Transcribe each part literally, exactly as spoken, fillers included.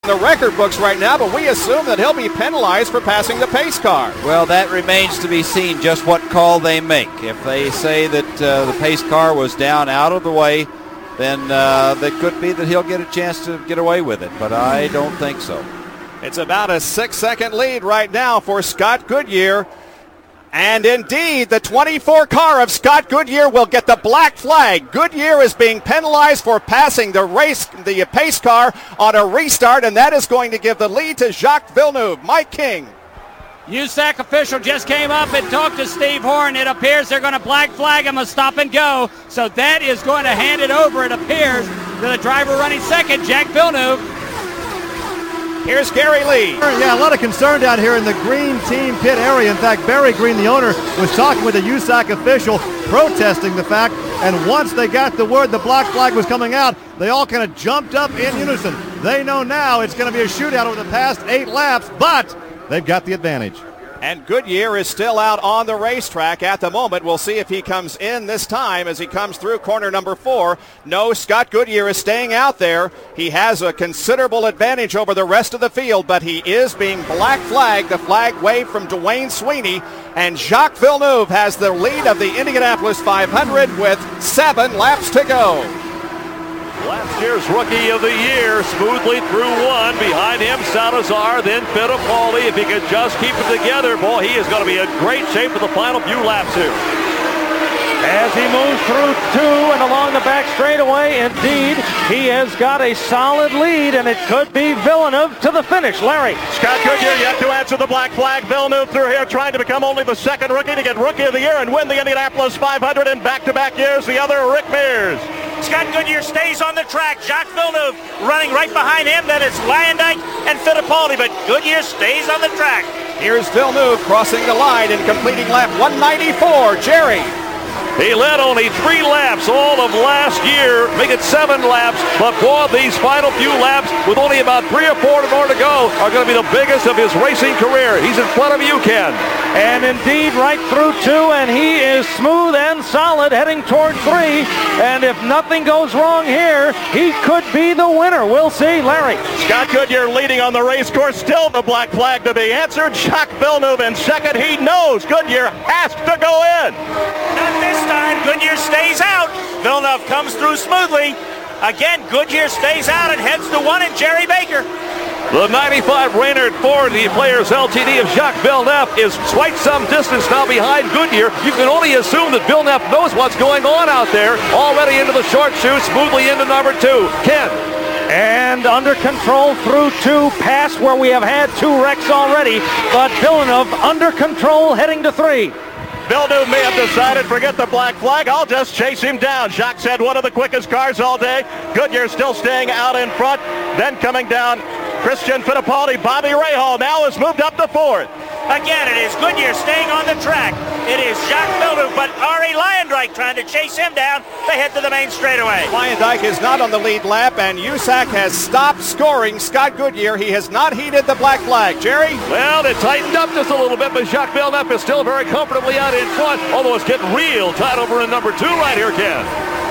the record books right now, but we assume that he'll be penalized for passing the pace car. Well, that remains to be seen just what call they make. If they say that uh, the pace car was down out of the way, then uh, it could be that he'll get a chance to get away with it, but I don't think so. It's about a six-second lead right now for Scott Goodyear. And indeed, the twenty-four car of Scott Goodyear will get the black flag. Goodyear is being penalized for passing the race, the pace car on a restart, and that is going to give the lead to Jacques Villeneuve. Mike King. U S A C official just came up and talked to Steve Horn. It appears they're going to black flag him a stop and go. So that is going to hand it over, it appears, to the driver running second, Jacques Villeneuve. Here's Gary Lee. Yeah, a lot of concern down here in the green team pit area. In fact, Barry Green, the owner, was talking with a U S A C official protesting the fact, and once they got the word the black flag was coming out, they all kind of jumped up in unison. They know now it's going to be a shootout over the past eight laps, but they've got the advantage. And Goodyear is still out on the racetrack at the moment. We'll see if he comes in this time as he comes through corner number four. No, Scott Goodyear is staying out there. He has a considerable advantage over the rest of the field, but he is being black flagged. The flag waved from Dwayne Sweeney. And Jacques Villeneuve has the lead of the Indianapolis five hundred with seven laps to go. Last year's Rookie of the Year, smoothly through one. Behind him, Salazar, then Fittipaldi. If he could just keep it together, boy, he is going to be in great shape for the final few laps here. As he moves through two and along the back straightaway, indeed, he has got a solid lead, and it could be Villeneuve to the finish. Larry. Scott Goodyear yet to answer the black flag. Villeneuve through here trying to become only the second rookie to get Rookie of the Year and win the Indianapolis five hundred in back-to-back years. The other, Rick Mears. Scott Goodyear stays on the track. Jacques Villeneuve running right behind him. Then it's Lyondike and Fittipaldi, but Goodyear stays on the track. Here's Villeneuve crossing the line and completing lap one ninety-four. Jerry. He led only three laps all of last year, making seven laps, but boy, these final few laps, with only about three or four more to go, are going to be the biggest of his racing career. He's in front of you, Ken. And indeed, right through two, and he is smooth and solid, heading toward three. And if nothing goes wrong here, he could be the winner. We'll see. Larry. Scott Goodyear leading on the race course, still the black flag to be answered. Jacques Villeneuve in second. He knows Goodyear has to go in. Not this time. Goodyear stays out. Villeneuve comes through smoothly. Again, Goodyear stays out and heads to one, and Jerry Baker. The ninety-five Reynard Ford, the Players L T D of Jacques Villeneuve, is quite some distance now behind Goodyear. You can only assume that Villeneuve knows what's going on out there. Already into the short chute, smoothly into number two. Ken. And under control through two, past where we have had two wrecks already, but Villeneuve under control heading to three. Villeneuve may have decided, forget the black flag, I'll just chase him down. Jacques said one of the quickest cars all day. Goodyear still staying out in front. Then coming down, Christian Fittipaldi. Bobby Rahal now has moved up to fourth. Again, it is Goodyear staying on the track. It is Jacques Villeneuve, but Arie Luyendyk trying to chase him down. They head to the main straightaway. Luyendyk is not on the lead lap, and U S A C has stopped scoring Scott Goodyear. He has not heeded the black flag. Jerry? Well, it tightened up just a little bit, but Jacques Villeneuve is still very comfortably out in front, although it's getting real tight over in number two right here, Ken.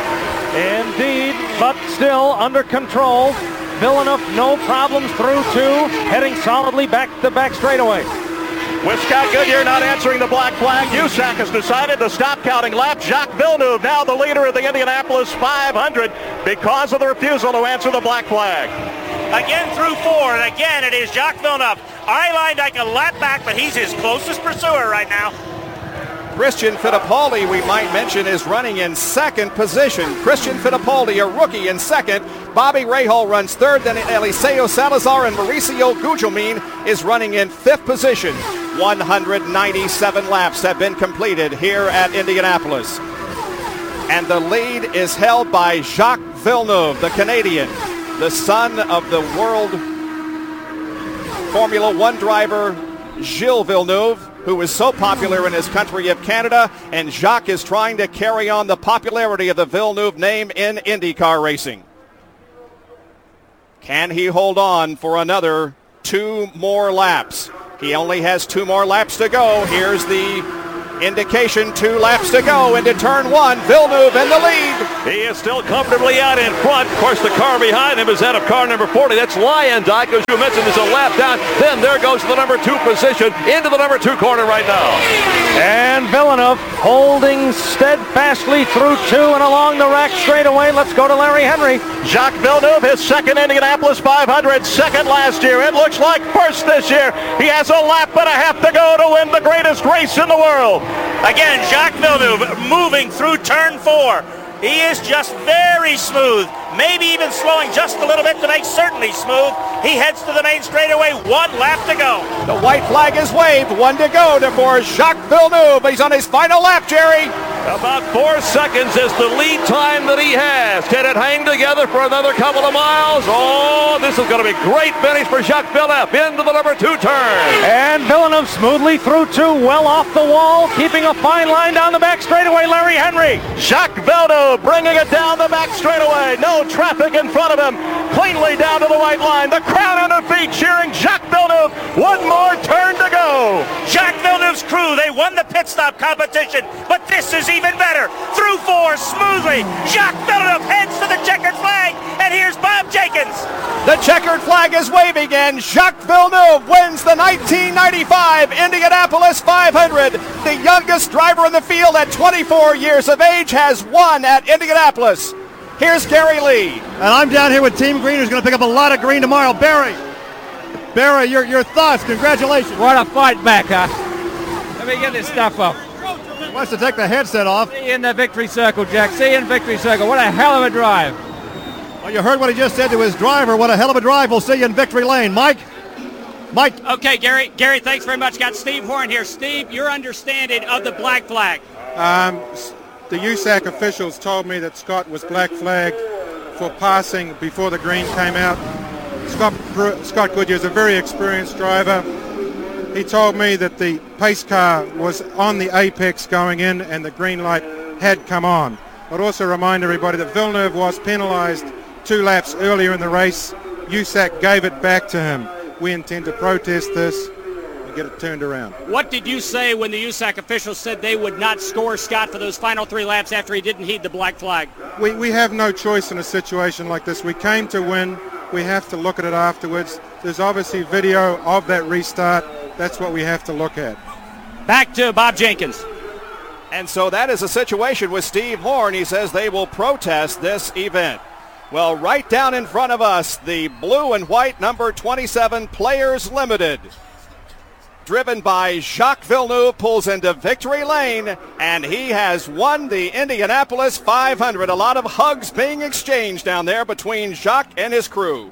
Indeed, but still under control. Villeneuve, no problems through two, heading solidly back to back straightaway. With Scott Goodyear not answering the black flag, U S A C has decided to stop counting laps. Jacques Villeneuve now the leader of the Indianapolis five hundred because of the refusal to answer the black flag. Again through four, and again it is Jacques Villeneuve. Arie Luyendyk a lap back, but he's his closest pursuer right now. Christian Fittipaldi, we might mention, is running in second position. Christian Fittipaldi, a rookie, in second. Bobby Rahal runs third. Then Eliseo Salazar and Mauricio Gugelmin is running in fifth position. one hundred ninety-seven laps have been completed here at Indianapolis. And the lead is held by Jacques Villeneuve, the Canadian, the son of the world Formula One driver Gilles Villeneuve, who is so popular in his country of Canada, and Jacques is trying to carry on the popularity of the Villeneuve name in IndyCar racing. Can he hold on for another two more laps? He only has two more laps to go. Here's the indication, two laps to go into turn one. Villeneuve in the lead. He is still comfortably out in front. Of course, the car behind him is that of car number forty. That's Lyondike, as you mentioned, is a lap down. Then there goes the number two position into the number two corner right now. And Villeneuve holding steadfastly through two and along the rack straightaway. Let's go to Larry Henry. Jacques Villeneuve, his second Indianapolis five hundred, second last year. It looks like first this year. He has a lap and a half to go to win the greatest race in the world. Again, Jacques Villeneuve moving through turn four. He is just very smooth, maybe even slowing just a little bit to make certainly smooth. He heads to the main straightaway, one lap to go. The white flag is waved, one to go to for Jacques Villeneuve. He's on his final lap, Jerry. About four seconds is the lead time that he has. Can it hang together for another couple of miles? Oh, this is going to be great finish for Jacques Villeneuve into the number two turn. And Villeneuve smoothly through two, well off the wall, keeping a fine line down the back straightaway. Larry Henry. Jacques Villeneuve bringing it down the back straightaway. No traffic in front of him. Cleanly down to the white line. The crowd on their feet cheering Jacques Villeneuve. One more turn to go. Jacques Villeneuve's crew, they won the pit stop competition, but this is even better. Through four smoothly. Jacques Villeneuve heads to the checkered flag, and here's Bob Jenkins. The checkered flag is waving, and Jacques Villeneuve wins the nineteen ninety-five Indianapolis five hundred. The youngest driver in the field at twenty-four years of age has won at Indianapolis. Here's Gary Lee. And I'm down here with Team Green, who's going to pick up a lot of green tomorrow. Barry, Barry, your, your thoughts, congratulations. What a fight back, huh? Let me get this stuff up. He wants to take the headset off. See you in the victory circle, Jack. See you in victory circle. What a hell of a drive. Well, you heard what he just said to his driver. What a hell of a drive. We'll see you in victory lane. Mike? Mike? Okay, Gary. Gary, thanks very much. Got Steve Horn here. Steve, your understanding of the black flag. Um, the U S A C officials told me that Scott was black flagged for passing before the green came out. Scott, Scott Goodyear is a very experienced driver. He told me that the pace car was on the apex going in and the green light had come on. I'd also remind everybody that Villeneuve was penalised two laps earlier in the race. U S A C gave it back to him. We intend to protest this and get it turned around. What did you say when the U S A C officials said they would not score Scott for those final three laps after he didn't heed the black flag? We, we have no choice in a situation like this. We came to win. We have to look at it afterwards. There's obviously video of that restart. That's what we have to look at. Back to Bob Jenkins. And so that is a situation with Steve Horn. He says they will protest this event. Well, right down in front of us, the blue and white number twenty-seven Players Limited, driven by Jacques Villeneuve, pulls into victory lane, and he has won the Indianapolis five hundred. A lot of hugs being exchanged down there between Jacques and his crew.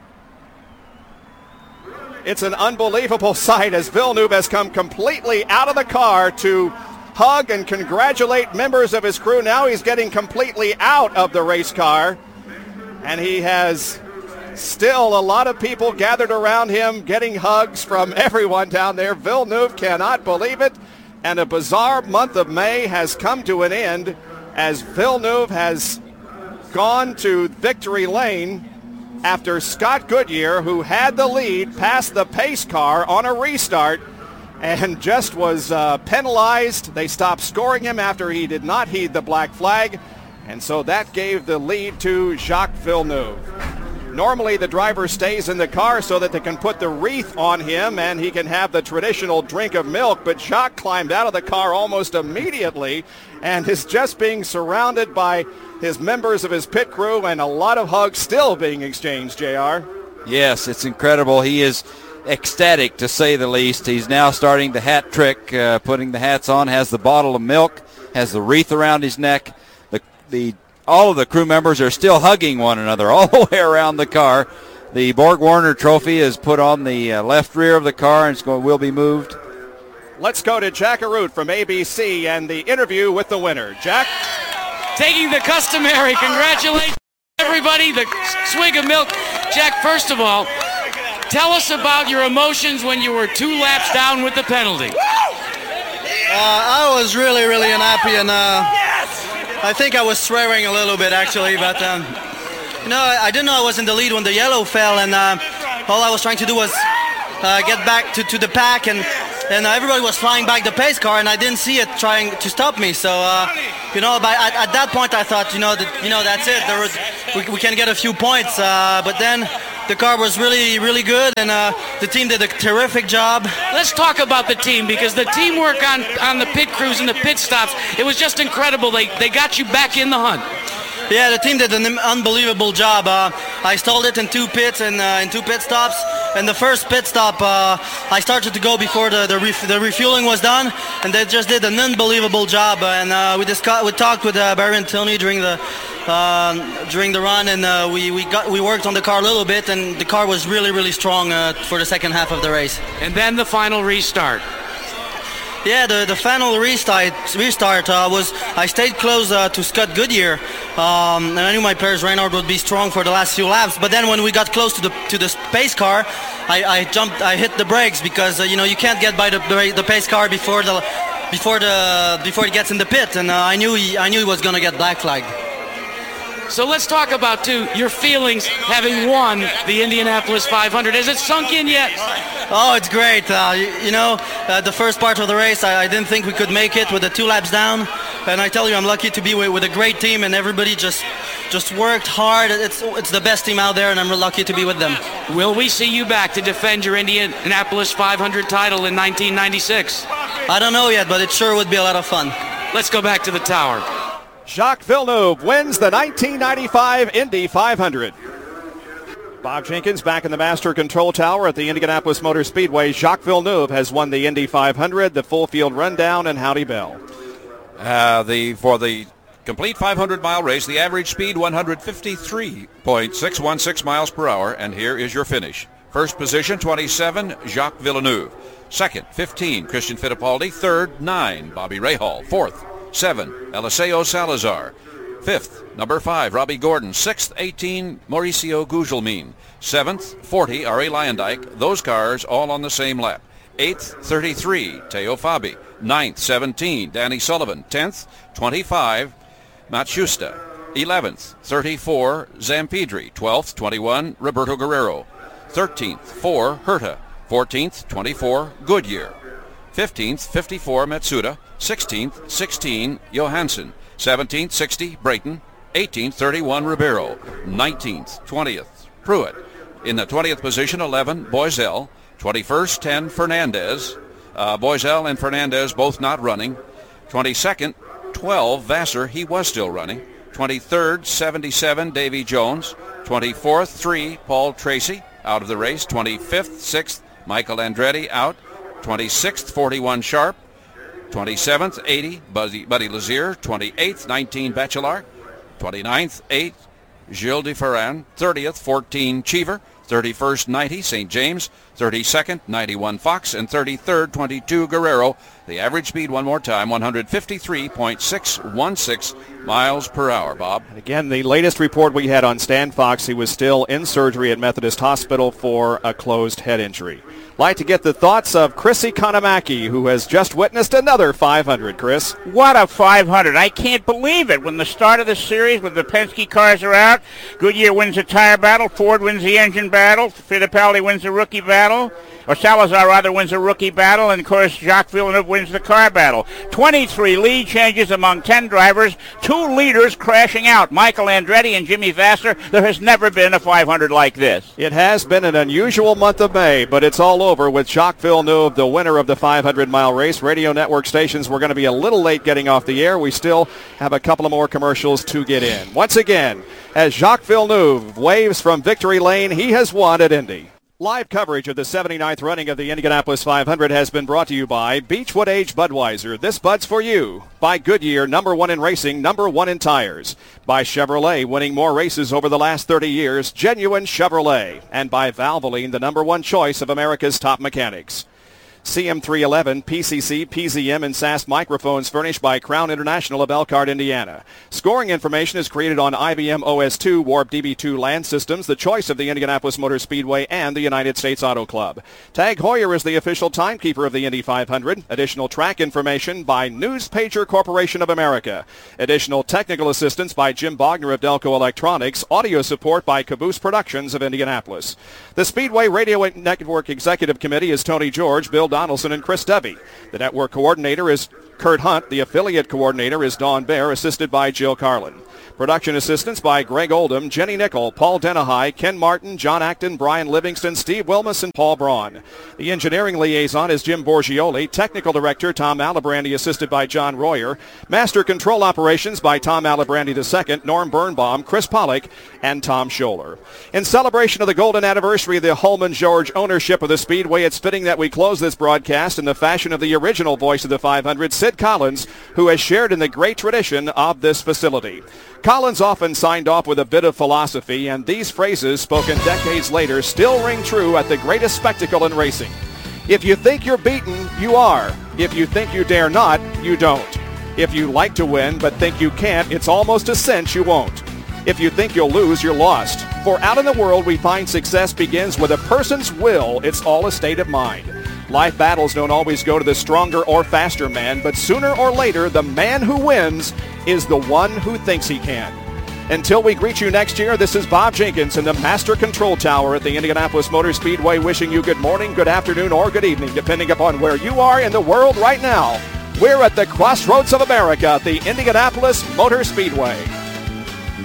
It's an unbelievable sight as Villeneuve has come completely out of the car to hug and congratulate members of his crew. Now he's getting completely out of the race car, and he has still a lot of people gathered around him getting hugs from everyone down there. Villeneuve cannot believe it, and a bizarre month of May has come to an end as Villeneuve has gone to victory lane after Scott Goodyear, who had the lead, passed the pace car on a restart and just was uh, penalized. They stopped scoring him after he did not heed the black flag, and so that gave the lead to Jacques Villeneuve. Normally the driver stays in the car so that they can put the wreath on him and he can have the traditional drink of milk, but Jacques climbed out of the car almost immediately and is just being surrounded by his members of his pit crew and a lot of hugs still being exchanged, J R. Yes, it's incredible. He is ecstatic, to say the least. He's now starting the hat trick, uh, putting the hats on, has the bottle of milk, has the wreath around his neck. The the all of the crew members are still hugging one another all the way around the car. The Borg Warner trophy is put on the uh, left rear of the car and it's going, will be moved. Let's go to Jack Arute from A B C and the interview with the winner. Jack? Taking the customary congratulations, everybody, the swig of milk. Jack, first of all, tell us about your emotions when you were two laps down with the penalty. Uh, I was really, really unhappy, and uh, I think I was swearing a little bit, actually, but um, you know, I, I didn't know I was in the lead when the yellow fell, and uh, all I was trying to do was uh, get back to, to the pack and and uh, everybody was flying back the pace car, and I didn't see it trying to stop me. So, uh, you know, by, at, at that point, I thought, you know, that, you know, that's it. There was, we, we can get a few points. Uh, but then the car was really, really good, and uh, the team did a terrific job. Let's talk about the team, because the teamwork on, on the pit crews and the pit stops, it was just incredible. They, they got you back in the hunt. Yeah, the team did an unbelievable job. Uh, I stalled it in two pits and uh, in two pit stops. And the first pit stop, uh, I started to go before the the, ref- the refueling was done, and they just did an unbelievable job. And uh, we discussed, we talked with uh, Barry and Tony during the uh, during the run, and uh, we we got we worked on the car a little bit, and the car was really really strong uh, for the second half of the race. And then the final restart. Yeah, the, the final restart restart uh, was I stayed close uh, to Scott Goodyear, um, and I knew my players Reynard would be strong for the last few laps. But then when we got close to the to the pace car, I, I jumped, I hit the brakes because uh, you know you can't get by the the pace car before the before the before it gets in the pit, and uh, I knew he I knew he was gonna get black flagged. So let's talk about, too, your feelings having won the Indianapolis five hundred. Has it sunk in yet? Oh, it's great. Uh, you, you know, uh, the first part of the race, I, I didn't think we could make it with the two laps down. And I tell you, I'm lucky to be with, with a great team, and everybody just just worked hard. It's it's the best team out there, and I'm lucky to be with them. Will we see you back to defend your Indianapolis five hundred title in nineteen ninety-six? I don't know yet, but it sure would be a lot of fun. Let's go back to the tower. Jacques Villeneuve wins the nineteen ninety-five Indy five hundred. Bob Jenkins back in the Master Control Tower at the Indianapolis Motor Speedway. Jacques Villeneuve has won the Indy five hundred, the full field rundown, and howdy bell. Uh, the for the complete five hundred mile race, the average speed one hundred fifty-three point six one six miles per hour, and here is your finish. First position, twenty-seven, Jacques Villeneuve. Second, fifteen, Christian Fittipaldi. Third, nine, Bobby Rahal. Fourth, seven, Eliseo Salazar. Fifth, number five, Robbie Gordon. Sixth, eighteen, Mauricio Gugelmin. Seventh, forty, Ari Luyendyk. Those cars all on the same lap. Eighth, thirty-three, Teo Fabi. Ninth, seventeen, Danny Sullivan. Tenth, twenty-five, Matsushita. Eleventh, thirty-four, Zampedri. Twelfth, twenty-one, Roberto Guerrero. Thirteenth, four, Herta. Fourteenth, twenty-four, Goodyear. Fifteenth, fifty-four, Matsuda. Sixteenth, sixteen, Johansson. Seventeenth, sixty, Brayton. Eighteenth, thirty-one, Ribeiro. Nineteenth, twentieth, Pruitt. In the twentieth position, eleven, Boisel. Twenty-first, ten, Fernandez. Uh, Boisel and Fernandez both not running. Twenty-second, twelve, Vassar. He was still running. Twenty-third, seventy-seven, Davy Jones. Twenty-fourth, three, Paul Tracy out of the race. Twenty-fifth, sixth, Michael Andretti out. Twenty-sixth, forty-one, Sharp. twenty-seventh, eighty, Buddy, Buddy Lazier. twenty-eighth, nineteen, Bachelard. twenty-ninth, eight, Gilles de Ferran. thirtieth, fourteen, Cheever. thirty-first, ninety, Saint James. thirty-second, ninety-one, Fox. And thirty-third, twenty-two, Guerrero. The average speed, one more time, one hundred fifty-three point six one six miles per hour, Bob. Again, the latest report we had on Stan Fox, he was still in surgery at Methodist Hospital for a closed head injury. Like to get the thoughts of Chrissy Konamaki, who has just witnessed another five hundred, Chris. What a five hundred. I can't believe it. When the start of the series, when the Penske cars are out, Goodyear wins the tire battle, Ford wins the engine battle, Fittipaldi wins the rookie battle, or Salazar rather wins the rookie battle, and of course Jacques Villeneuve wins the car battle. twenty-three lead changes among ten drivers, two leaders crashing out, Michael Andretti and Jimmy Vasser. There has never been a five hundred like this. It has been an unusual month of May, but it's all over with Jacques Villeneuve, the winner of the five hundred mile race. Radio network stations, we're going to be a little late getting off the air. We still have a couple of more commercials to get in. Once again, as Jacques Villeneuve waves from victory lane, he has won at Indy. Live coverage of the seventy-ninth running of the Indianapolis five hundred has been brought to you by Beechwood Age Budweiser. This Bud's for you. By Goodyear, number one in racing, number one in tires. By Chevrolet, winning more races over the last thirty years, genuine Chevrolet. And by Valvoline, the number one choice of America's top mechanics. C M three eleven, P C C, P Z M, and S A S microphones furnished by Crown International of Elkhart, Indiana. Scoring information is created on I B M O S two, Warp D B two land systems, the choice of the Indianapolis Motor Speedway and the United States Auto Club. Tag Heuer is the official timekeeper of the Indy five hundred. Additional track information by News Pager Corporation of America. Additional technical assistance by Jim Bogner of Delco Electronics. Audio support by Caboose Productions of Indianapolis. The Speedway Radio Network Executive Committee is Tony George, Bill Donaldson and Chris Dovey. The network coordinator is Kurt Hunt. The affiliate coordinator is Dawn Bear, assisted by Jill Carlin. Production assistance by Greg Oldham, Jenny Nickel, Paul Denahai, Ken Martin, John Acton, Brian Livingston, Steve Wilmus, and Paul Braun. The engineering liaison is Jim Borgioli. Technical director Tom Alabrandy, assisted by John Royer. Master control operations by Tom Alabrandy the second, Norm Birnbaum, Chris Pollock, and Tom Scholler. In celebration of the golden anniversary of the Holman George ownership of the Speedway, it's fitting that we close this broadcast in the fashion of the original voice of the five hundred, Sid Collins, who has shared in the great tradition of this facility. Collins often signed off with a bit of philosophy, and these phrases, spoken decades later, still ring true at the greatest spectacle in racing. If you think you're beaten, you are. If you think you dare not, you don't. If you like to win but think you can't, it's almost a cinch you won't. If you think you'll lose, you're lost. For out in the world, we find success begins with a person's will. It's all a state of mind. Life battles don't always go to the stronger or faster man, but sooner or later, the man who wins is the one who thinks he can. Until we greet you next year, this is Bob Jenkins in the Master Control Tower at the Indianapolis Motor Speedway, wishing you good morning, good afternoon, or good evening, depending upon where you are in the world right now. We're at the crossroads of America at the Indianapolis Motor Speedway.